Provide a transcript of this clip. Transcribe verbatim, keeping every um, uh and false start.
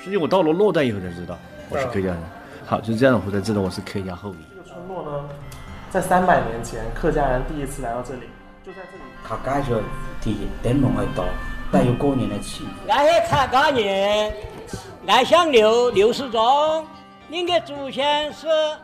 实际我到了洛段以后才知道我是客家人。好，就这样我才知道我是客家后裔。 这个村落呢，在三百年前客家人第一次来到这里，就在这里。 客家就第一灯笼会到，带有过年的气氛。 俺是客家人，俺姓刘，刘世忠，您的祖先是